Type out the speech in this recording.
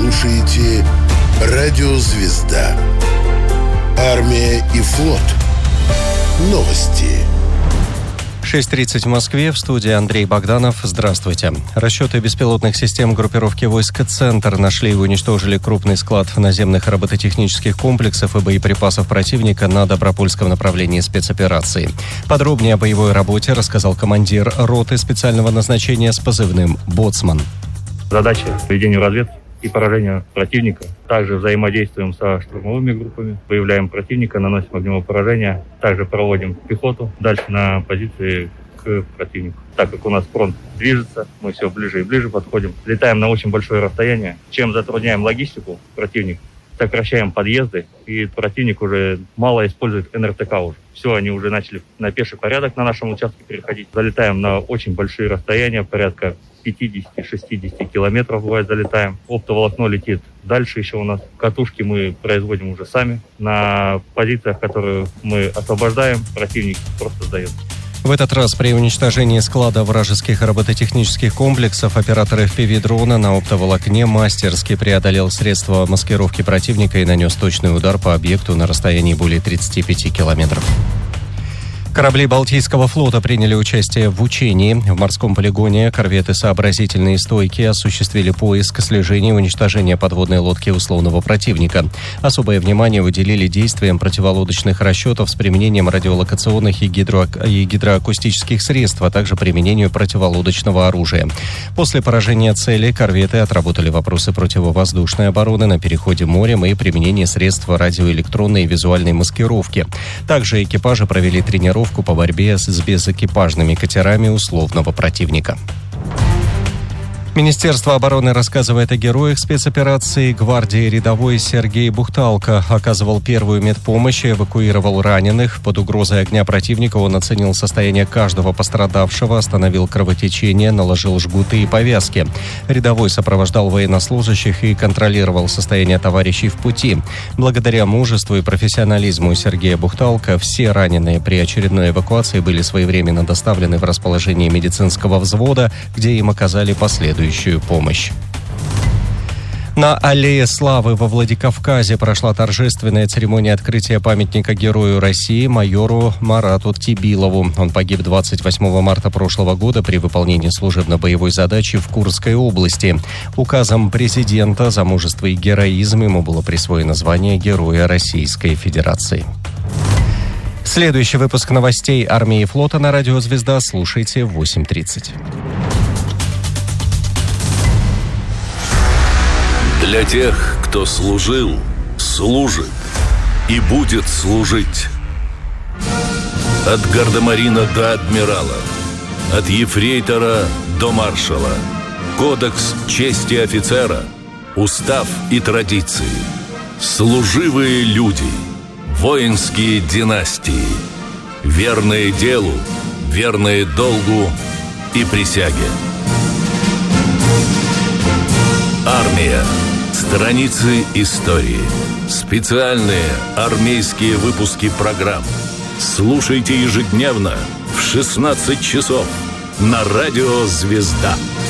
слушаете «Радио Звезда». Армия и флот. Новости. 6:30 в Москве. В студии Андрей Богданов. Здравствуйте. Расчеты беспилотных систем группировки войск «Центр» нашли и уничтожили крупный склад наземных робототехнических комплексов и боеприпасов противника на Добропольском направлении спецоперации. Подробнее о боевой работе рассказал командир роты специального назначения с позывным «Боцман». Задача ведения разведки и поражения противника. Также взаимодействуем со штурмовыми группами, выявляем противника, наносим огневое поражение. Также проводим пехоту дальше на позиции к противнику. Так как у нас фронт движется, мы все ближе и ближе подходим. Летаем на очень большое расстояние. Чем затрудняем логистику противника, сокращаем подъезды, и противник уже мало использует НРТК уже. Все, они уже начали на пеший порядок на нашем участке переходить. Залетаем на очень большие расстояния, порядка 50-60 километров бывает залетаем. Оптоволокно летит дальше еще у нас. Катушки мы производим уже сами. На позициях, которые мы освобождаем, противник просто сдается. В этот раз при уничтожении склада вражеских робототехнических комплексов оператор FPV-дрона на оптоволокне мастерски преодолел средства маскировки противника и нанес точный удар по объекту на расстоянии более 35 километров. Корабли Балтийского флота приняли участие в учении. В морском полигоне корветы «Сообразительные» и «Стойкие» осуществили поиск, слежение и уничтожение подводной лодки условного противника. Особое внимание уделили действиям противолодочных расчетов с применением радиолокационных и гидроакустических средств, а также применению противолодочного оружия. После поражения цели корветы отработали вопросы противовоздушной обороны на переходе морем и применение средств радиоэлектронной и визуальной маскировки. Также экипажи провели тренировку по борьбе с безэкипажными катерами условного противника. Министерство обороны рассказывает о героях спецоперации. Гвардии рядовой Сергей Бухталко оказывал первую медпомощь и эвакуировал раненых. Под угрозой огня противника он оценил состояние каждого пострадавшего, остановил кровотечение, наложил жгуты и повязки. Рядовой сопровождал военнослужащих и контролировал состояние товарищей в пути. Благодаря мужеству и профессионализму Сергея Бухталко все раненые при очередной эвакуации были своевременно доставлены в расположение медицинского взвода, где им оказали последующую помощь. На Аллее Славы во Владикавказе прошла торжественная церемония открытия памятника Герою России майору Марату Тибилову. Он погиб 28 марта прошлого года при выполнении служебно-боевой задачи в Курской области. Указом президента за мужество и героизм ему было присвоено звание Героя Российской Федерации. Следующий выпуск новостей армии и флота на радио «Звезда» слушайте в 8:30. Для тех, кто служил, служит и будет служить. От гардемарина до адмирала, от ефрейтора до маршала. Кодекс чести офицера, устав и традиции. Служивые люди, воинские династии. Верные делу, верные долгу и присяге. Армия. Страницы истории. Специальные армейские выпуски программ. Слушайте ежедневно в 16 часов на радио «Звезда».